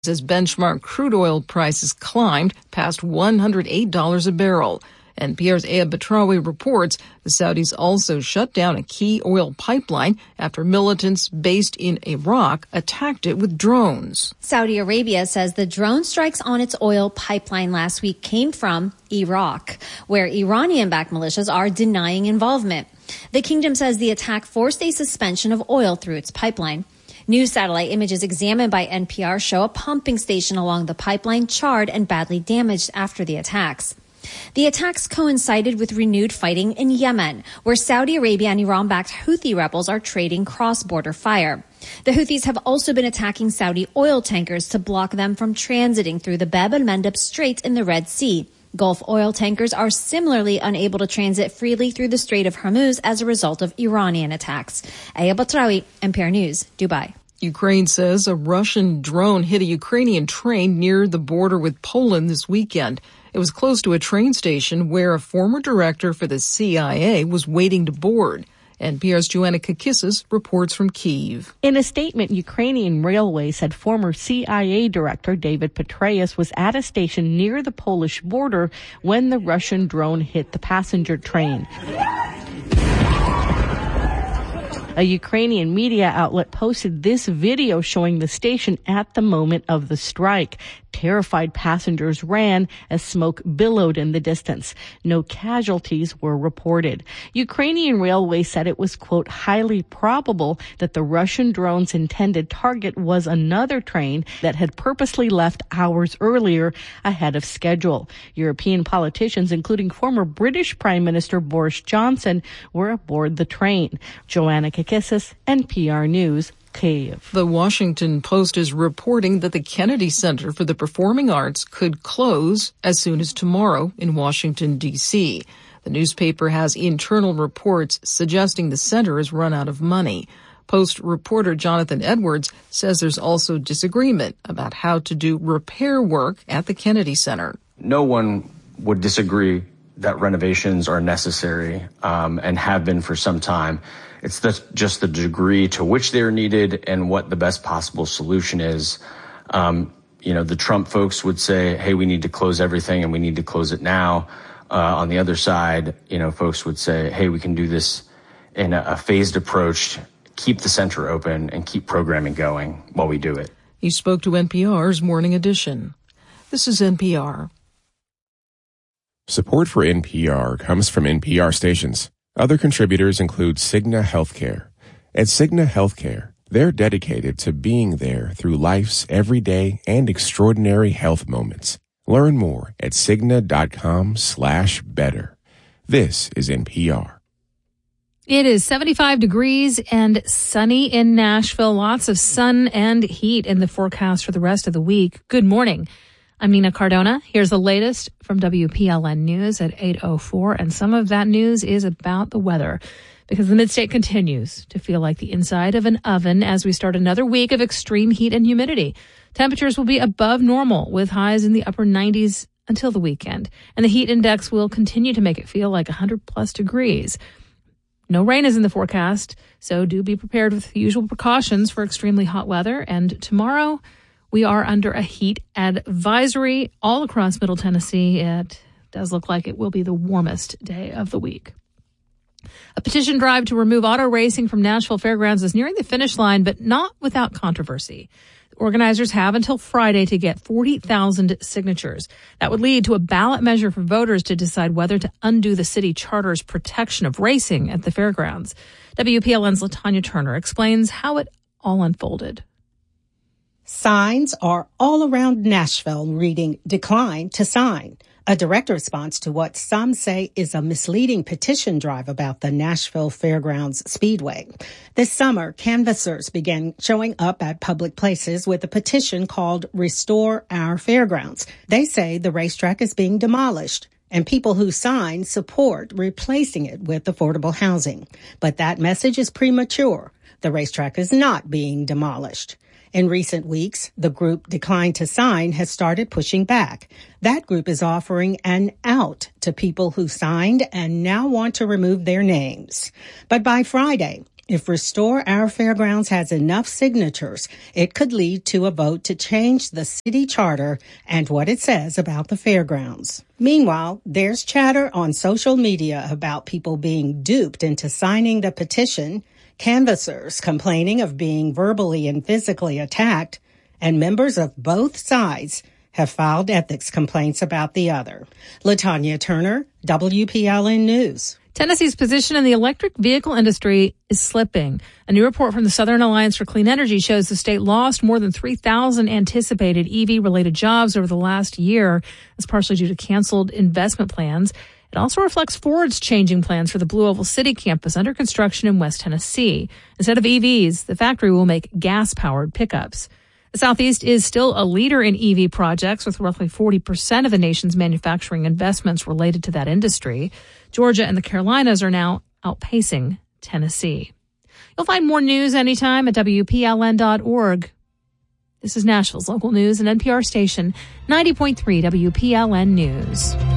as benchmark crude oil prices climbed past $108 a barrel. NPR's Aya Batrawi reports the Saudis also shut down a key oil pipeline after militants based in Iraq attacked it with drones. Saudi Arabia says the drone strikes on its oil pipeline last week came from Iraq, where Iranian-backed militias are denying involvement. The kingdom says the attack forced a suspension of oil through its pipeline. New satellite images examined by NPR show a pumping station along the pipeline charred and badly damaged after the attacks. The attacks coincided with renewed fighting in Yemen, where Saudi Arabia and Iran-backed Houthi rebels are trading cross-border fire. The Houthis have also been attacking Saudi oil tankers to block them from transiting through the Bab el-Mandeb Strait in the Red Sea. Gulf oil tankers are similarly unable to transit freely through the Strait of Hormuz as a result of Iranian attacks. Aya Batrawi, NPR News, Dubai. Ukraine says a Russian drone hit a Ukrainian train near the border with Poland this weekend. It was close to a train station where a former director for the CIA was waiting to board. NPR's Joanna Kakissis reports from Kyiv. In a statement, Ukrainian Railways said former CIA director David Petraeus was at a station near the Polish border when the Russian drone hit the passenger train. A Ukrainian media outlet posted this video showing the station at the moment of the strike. Terrified passengers ran as smoke billowed in the distance. No casualties were reported. Ukrainian Railways said it was, quote, highly probable that the Russian drone's intended target was another train that had purposely left hours earlier ahead of schedule. European politicians, including former British Prime Minister Boris Johnson, were aboard the train. Joanna Kakissis, NPR News, Kyiv. The Washington Post is reporting that the Kennedy Center for the Performing Arts could close as soon as tomorrow in Washington, D.C. The newspaper has internal reports suggesting the center has run out of money. Post reporter Jonathan Edwards says there's also disagreement about how to do repair work at the Kennedy Center. No one would disagree that renovations are necessary and have been for some time. It's just the degree to which they're needed and what the best possible solution is. The Trump folks would say, hey, we need to close everything and we need to close it now. On the other side, folks would say, hey, we can do this in a phased approach, keep the center open and keep programming going while we do it. He spoke to NPR's Morning Edition. This is NPR. Support for NPR comes from NPR stations. Other contributors include Cigna Healthcare. At Cigna Healthcare, they're dedicated to being there through life's everyday and extraordinary health moments. Learn more at Cigna.com/better. This is NPR. It is 75 degrees and sunny in Nashville. Lots of sun and heat in the forecast for the rest of the week. Good morning. I'm Nina Cardona. Here's the latest from WPLN News at 8:04, and some of that news is about the weather because the Mid-State continues to feel like the inside of an oven as we start another week of extreme heat and humidity. Temperatures will be above normal with highs in the upper 90s until the weekend, and the heat index will continue to make it feel like 100-plus degrees. No rain is in the forecast, so do be prepared with the usual precautions for extremely hot weather, and tomorrow we are under a heat advisory all across Middle Tennessee. It does look like it will be the warmest day of the week. A petition drive to remove auto racing from Nashville Fairgrounds is nearing the finish line, but not without controversy. The organizers have until Friday to get 40,000 signatures. That would lead to a ballot measure for voters to decide whether to undo the city charter's protection of racing at the fairgrounds. WPLN's LaTanya Turner explains how it all unfolded. Signs are all around Nashville reading "Decline to Sign," a direct response to what some say is a misleading petition drive about the Nashville Fairgrounds Speedway. This summer, canvassers began showing up at public places with a petition called "Restore Our Fairgrounds." They say the racetrack is being demolished, and people who sign support replacing it with affordable housing. But that message is premature. The racetrack is not being demolished. In recent weeks, the group Decline to Sign has started pushing back. That group is offering an out to people who signed and now want to remove their names. But by Friday, If Restore Our Fairgrounds has enough signatures, it could lead to a vote to change the city charter and what it says about the fairgrounds. Meanwhile, there's chatter on social media about people being duped into signing the petition, canvassers complaining of being verbally and physically attacked, and members of both sides have filed ethics complaints about the other. LaTanya Turner, WPLN News. Tennessee's position in the electric vehicle industry is slipping. A new report from the Southern Alliance for Clean Energy shows the state lost more than 3,000 anticipated EV-related jobs over the last year. That's partially due to canceled investment plans. It also reflects Ford's changing plans for the Blue Oval City campus under construction in West Tennessee. Instead of EVs, the factory will make gas-powered pickups. The Southeast is still a leader in EV projects, with roughly 40% of the nation's manufacturing investments related to that industry. Georgia and the Carolinas are now outpacing Tennessee. You'll find more news anytime at WPLN.org. This is Nashville's local news and NPR station, 90.3 WPLN News.